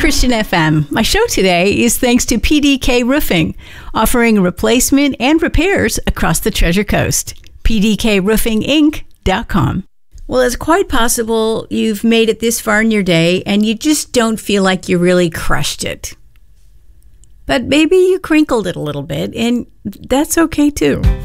Christian FM. My show today is thanks to PDK Roofing, offering replacement and repairs across the Treasure Coast. PDKRoofingInc.com. Well, it's quite possible you've made it this far in your day and you just don't feel like you really crushed it. But maybe you crinkled it a little bit, and that's okay too.